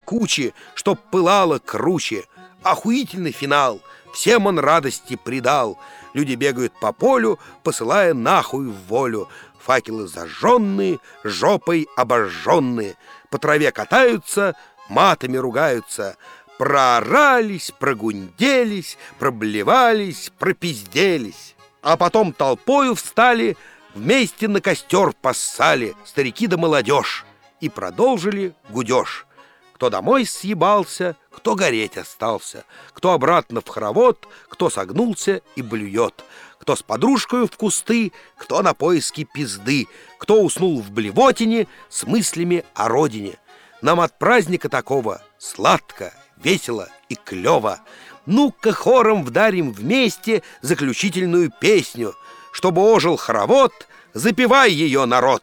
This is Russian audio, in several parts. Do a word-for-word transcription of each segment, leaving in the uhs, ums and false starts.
кучи, чтоб пылало круче. Охуительный финал, всем он радости придал. Люди бегают по полю, посылая нахуй в волю. Факелы зажженные, жопой обожженные. По траве катаются, матами ругаются. Проорались, прогунделись, проблевались, пропизделись. А потом толпою встали, вместе на костер поссали старики да молодежь и продолжили гудеж. Кто домой съебался, кто гореть остался, кто обратно в хоровод, кто согнулся и блюет, кто с подружкою в кусты, кто на поиски пизды, кто уснул в блевотине с мыслями о родине. Нам от праздника такого сладко, весело и клево. Ну-ка хором вдарим вместе заключительную песню. Чтобы ожил хоровод, запевай ее, народ.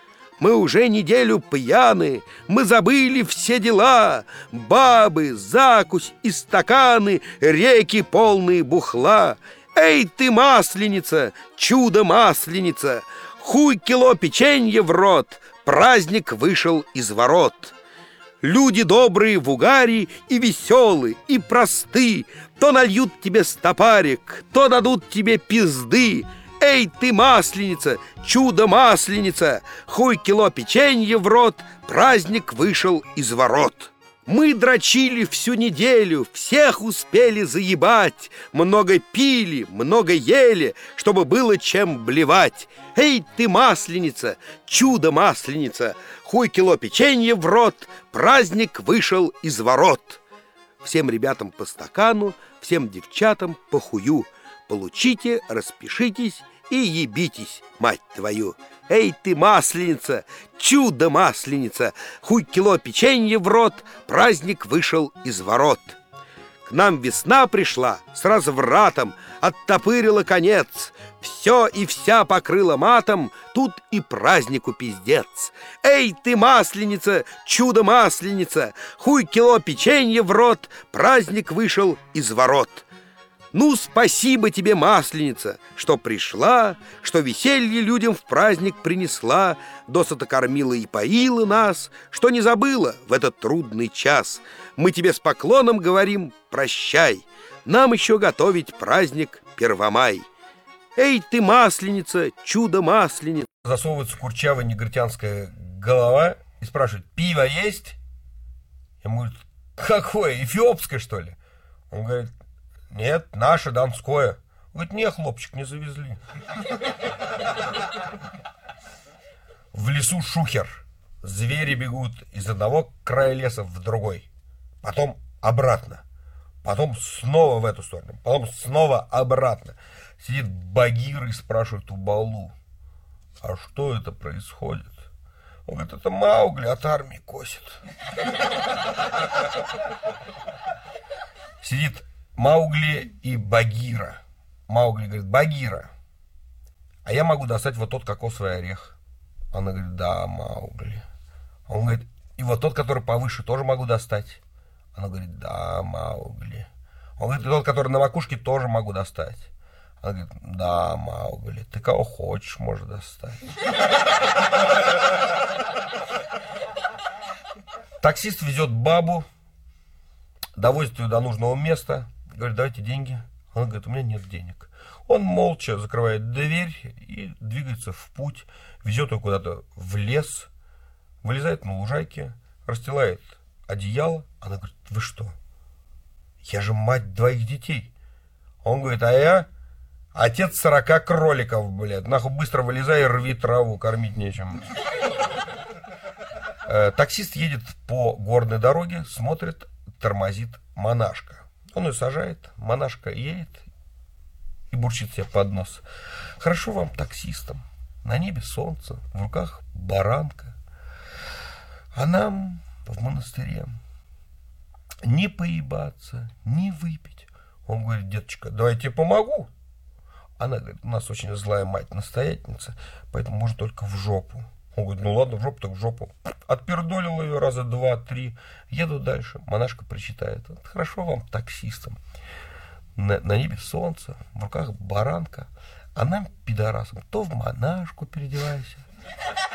Мы уже неделю пьяны, мы забыли все дела. Бабы, закусь и стаканы, реки полные бухла. Эй ты, масленица, чудо-масленица, хуй кило печенья в рот, праздник вышел из ворот. Люди добрые в угаре и веселы, и просты, то нальют тебе стопарик, то дадут тебе пизды. Эй ты, масленица, чудо-масленица, хуй кило печенья в рот, праздник вышел из ворот. Мы дрочили всю неделю, всех успели заебать, много пили, много ели, чтобы было чем блевать. Эй ты, масленица, чудо-масленица, хуй кило печенья в рот, праздник вышел из ворот. Всем ребятам по стакану, всем девчатам по хую. Получите, распишитесь и ебитесь, мать твою. Эй ты, масленица, чудо-масленица, хуй кило печенья в рот, праздник вышел из ворот. К нам весна пришла с развратом, оттопырила конец. Все и вся покрыла матом, тут и празднику пиздец. Эй ты, масленица, чудо-масленица, хуй кило печенья в рот, праздник вышел из ворот. Ну, спасибо тебе, масленица, что пришла, что веселье людям в праздник принесла, досыта кормила и поила нас, что не забыла в этот трудный час. Мы тебе с поклоном говорим прощай, нам еще готовить праздник Первомай. Эй ты, масленица, чудо-масленица. Засовывается курчавая негритянская голова и спрашивает: пиво есть? Ему говорит: какое, эфиопское, что ли? Он говорит: нет, наше, донское. Говорит: не, хлопчик, не завезли. В лесу шухер. Звери бегут из одного края леса в другой. Потом обратно. Потом снова в эту сторону. Потом снова обратно. Сидит Багира и спрашивает у Балу: а что это происходит? Он говорит: это Маугли от армии косит. Сидит Маугли и Багира. Маугли говорит: Багира, а я могу достать вот тот кокосовый орех? Она говорит: да, Маугли. Он говорит: и вот тот, который повыше, тоже могу достать? Она говорит: да, Маугли. Он говорит: и тот, который на макушке, тоже могу достать? Она говорит: да, Маугли, ты кого хочешь, можешь достать. Таксист везет бабу, довозит ее до нужного места, говорит: давайте деньги. Она говорит: у меня нет денег. Он молча закрывает дверь и двигается в путь, везет ее куда-то в лес, вылезает на лужайке, расстилает одеяло. Она говорит: вы что? Я же мать двоих детей. Он говорит: а я отец сорока кроликов, блядь. Нахуй быстро вылезай и рви траву, кормить нечем. Таксист едет по горной дороге, смотрит, тормозит монашка. Он ее сажает, монашка едет и бурчит себе под нос: хорошо вам, таксистам, на небе солнце, в руках баранка, а нам в монастыре не поебаться, не выпить. Он говорит: деточка, давай я тебе помогу. Она говорит: у нас очень злая мать-настоятельница, поэтому может только в жопу. Он говорит: ну ладно, в жопу так в жопу. Отпердолил ее раза два-три. Еду дальше. Монашка причитает: хорошо вам, таксистам, на, на небе солнце, в руках баранка, а нам, пидорасам, то в монашку переодевайся,